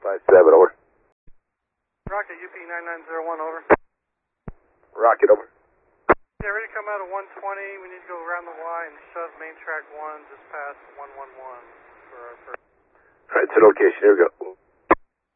957, over. Rocket UP 9901, over. Rocket, over. Yeah, ready to come out of 120. We need to go around the Y and shove main track 1 just past 111 for our first. Alright, to location, here we go.